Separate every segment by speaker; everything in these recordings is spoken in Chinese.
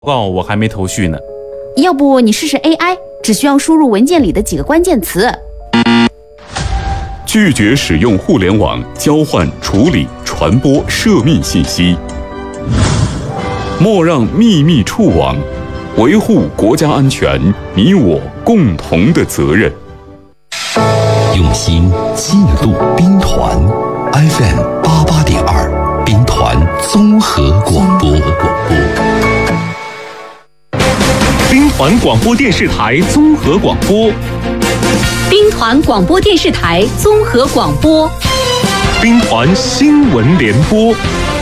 Speaker 1: 我还没头绪呢。
Speaker 2: 要不你试试 AI， 只需要输入文件里的几个关键词。
Speaker 3: 拒绝使用互联网交换、处理、传播涉密信息。莫让秘密触网，维护国家安全，你我共同的责任。
Speaker 4: 用心记录兵团 FM88.2，兵团综合广播。
Speaker 5: 兵团广播电视台综合广播，
Speaker 6: 兵团广播电视台综合广播，
Speaker 5: 兵团新闻联播。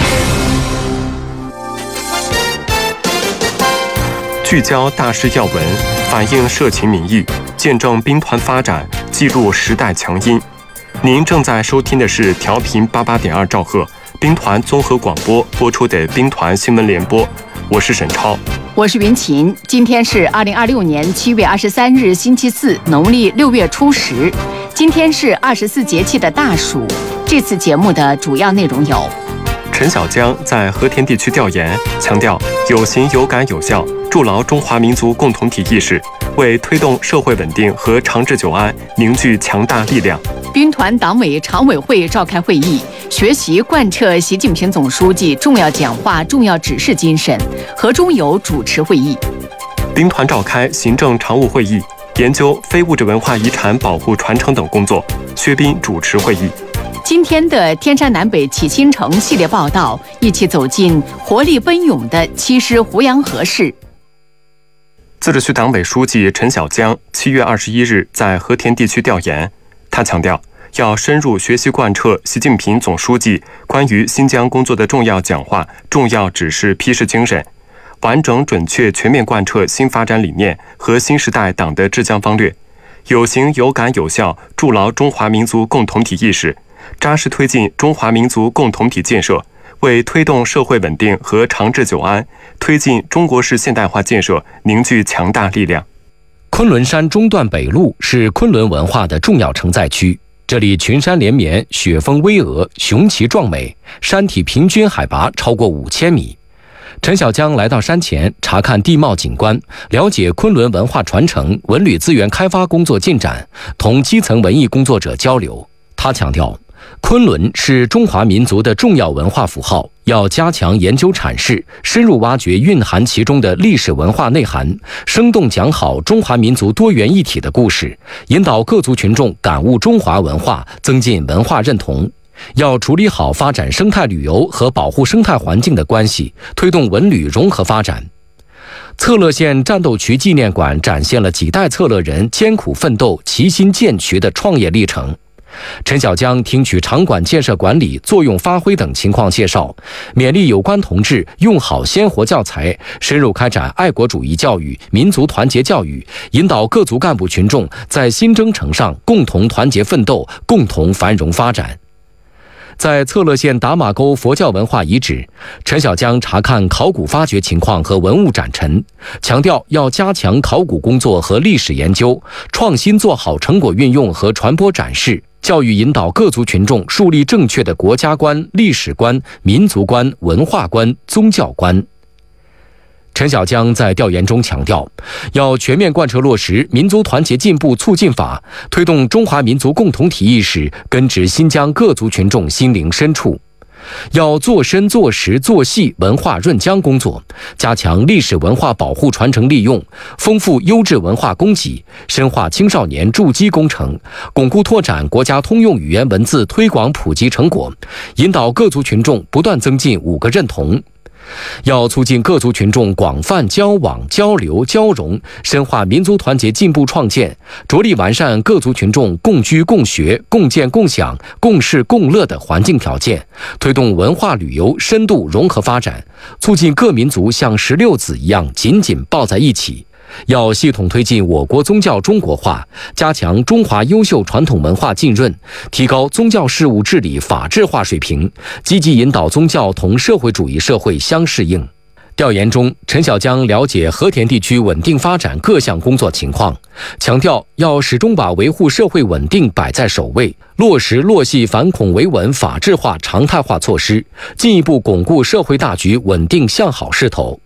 Speaker 5: 聚焦大事要闻，反映社情民意，见证兵团发展，记录时代强音。您正在收听的是调频88.2兆赫兵团综合广播播出的兵团新闻联播，我是沈超，
Speaker 7: 我是云琴。今天是2026年7月23日星期四，农历6月初10。今天是24节气的大暑。这次节目的主要内容有：
Speaker 5: 陈小江在和田地区调研，强调有形有感有效，筑牢中华民族共同体意识，为推动社会稳定和长治久安凝聚强大力量。
Speaker 7: 兵团党委常委会召开会议，学习贯彻习近平总书记重要讲话、重要指示精神。何中友主持会议。
Speaker 5: 兵团召开行政常务会议，研究非物质文化遗产保护传承等工作。薛斌主持会议。
Speaker 7: 今天的天山南北启新城系列报道，一起走进活力奔涌的七师胡杨河市。
Speaker 5: 自治区党委书记陈小江7月21日在和田地区调研，他强调要深入学习贯彻习近平总书记关于新疆工作的重要讲话、重要指示批示精神，完整准确全面贯彻新发展理念和新时代党的治疆方略，有形有感有效筑牢中华民族共同体意识，扎实推进中华民族共同体建设，为推动社会稳定和长治久安，推进中国式现代化建设凝聚强大力量。
Speaker 8: 昆仑山中段北麓是昆仑文化的重要承载区，这里群山连绵，雪峰巍峨，雄奇壮美，山体平均海拔超过5000米。陈小江来到山前查看地貌景观，了解昆仑文化传承、文旅资源开发工作进展，同基层文艺工作者交流。他强调，昆仑是中华民族的重要文化符号，要加强研究阐释，深入挖掘蕴含其中的历史文化内涵，生动讲好中华民族多元一体的故事，引导各族群众感悟中华文化，增进文化认同。要处理好发展生态旅游和保护生态环境的关系，推动文旅融合发展。策勒县战斗渠纪念馆展现了几代策勒人艰苦奋斗、齐心建渠的创业历程。陈小江听取场馆建设管理、作用发挥等情况介绍，勉励有关同志用好鲜活教材，深入开展爱国主义教育、民族团结教育，引导各族干部群众在新征程上共同团结奋斗，共同繁荣发展。在策勒县达马沟佛教文化遗址，陈小江查看考古发掘情况和文物展陈，强调要加强考古工作和历史研究，创新做好成果运用和传播展示，教育引导各族群众树立正确的国家观、历史观、民族观、文化观、宗教观。陈小江在调研中强调，要全面贯彻落实民族团结进步促进法，推动中华民族共同体意识根植新疆各族群众心灵深处。要做深做实做细文化润浆工作，加强历史文化保护传承利用，丰富优质文化供给，深化青少年筑基工程，巩固拓展国家通用语言文字推广普及成果，引导各族群众不断增进5个认同。要促进各族群众广泛交往、交流、交融，深化民族团结进步创建，着力完善各族群众共居共学、共建共享、共事共乐的环境条件，推动文化旅游深度融合发展，促进各民族像石榴籽一样紧紧抱在一起。要系统推进我国宗教中国化，加强中华优秀传统文化浸润，提高宗教事务治理法治化水平，积极引导宗教同社会主义社会相适应。调研中，陈小江了解和田地区稳定发展各项工作情况，强调要始终把维护社会稳定摆在首位，落实落细反恐维稳法治化常态化措施，进一步巩固社会大局稳定向好势头。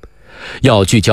Speaker 8: 要聚焦